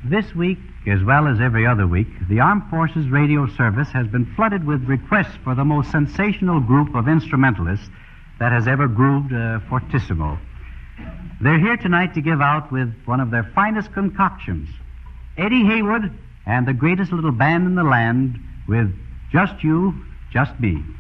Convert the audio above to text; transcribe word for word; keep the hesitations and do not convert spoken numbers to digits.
This week, as well as every other week, the Armed Forces Radio Service has been flooded with requests for the most sensational group of instrumentalists that has ever grooved uh, fortissimo. They're here tonight to give out with one of their finest concoctions, Eddie Haywood and the greatest little band in the land with Just You, Just Me.